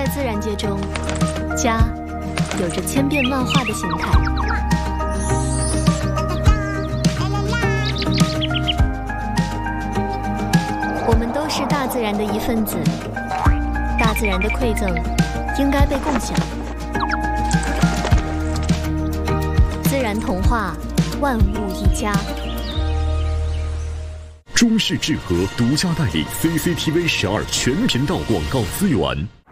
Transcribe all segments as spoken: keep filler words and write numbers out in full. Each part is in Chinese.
在自然界中，家有着千变万化的形态。我们都是大自然的一份子，大自然的馈赠应该被共享。自然童话，万物一家。 中视智和独家代理 C C T V 十二全频道广告资源。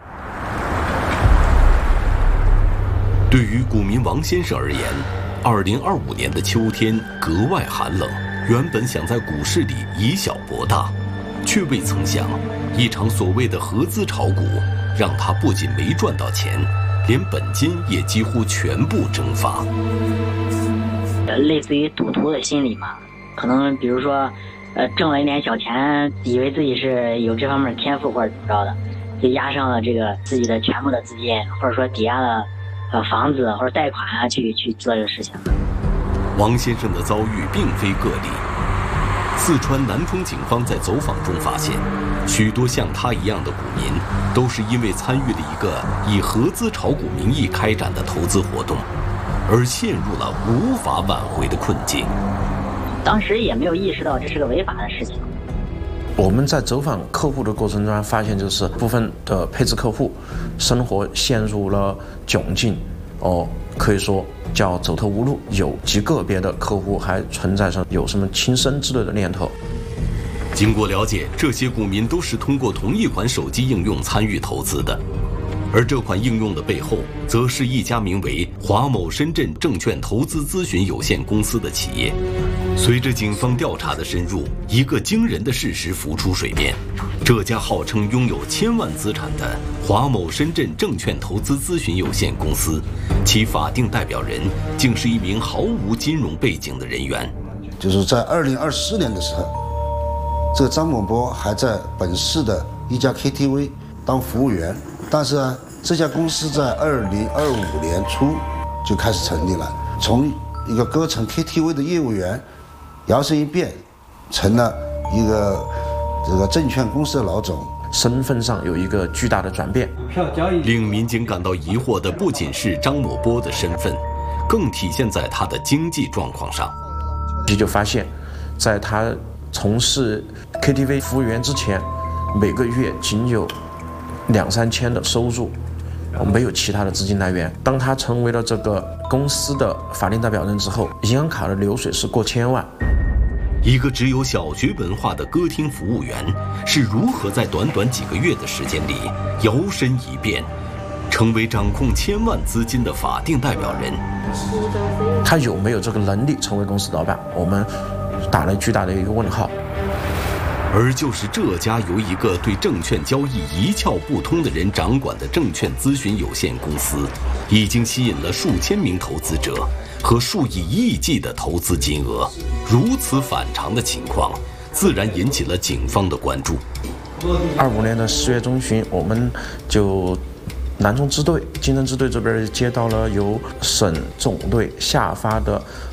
对于股民王先生而言，二零二五年的秋天格外寒冷。原本想在股市里以小博大，却未曾想，一场所谓的合资炒股，让他不仅没赚到钱，连本金也几乎全部蒸发。 类似于赌徒的心理嘛，可能比如说，呃，挣了一点小钱，以为自己是有这方面天赋或者怎么着的，就押上了这个自己的全部的资金，或者说抵押了呃房子或者贷款啊，去去做这个事情。 王先生的遭遇并非个例。四川南充警方在走访中发现，许多像他一样的股民，都是因为参与了一个以合资炒股名义开展的投资活动，而陷入了无法挽回的困境。 当时也没有意识到这是个违法的事情。 我们在走访客户的过程中发现，就是部分的配置客户生活陷入了窘境，哦，可以说叫走投无路。有极个别的客户还存在着有什么轻生之类的念头。 经过了解，这些股民都是通过同一款手机应用参与投资的，而这款应用的背后，则是一家名为华某深圳证券投资咨询有限公司的企业。随着警方调查的深入，一个惊人的事实浮出水面：这家号称拥有千万资产的华某深圳证券投资咨询有限公司，其法定代表人竟是一名毫无金融背景的人员。 就是在二零二四年的时候，这个张某波还在本市的一家 K T V 当服务员，但是呢，这家公司在二零二五年初就开始成立了，从一个歌城 K T V 的业务员，摇身一变成了一个这个证券公司的老总， 身份上有一个巨大的转变。 令民警感到疑惑的不仅是张某波的身份，更体现在他的经济状况上。 这就发现，在他从事 K T V 服务员之前，每个月仅有两三千的收入，没有其他的资金来源。当他成为了这个公司的法定代表人之后，银行卡的流水是过千万。 一个只有小学文化的歌厅服务员是如何在短短几个月的时间里摇身一变，成为掌控千万资金的法定代表人？ 他有没有这个能力成为公司老板？我们打了巨大的一个问号。 而就是这家由一个对证券交易一窍不通的人掌管的证券咨询有限公司，已经吸引了数千名投资者和数以亿计的投资金额。如此反常的情况，自然引起了警方的关注。 二五年的十月中旬，我们就南充支队、金城支队这边接到了由省总队下发的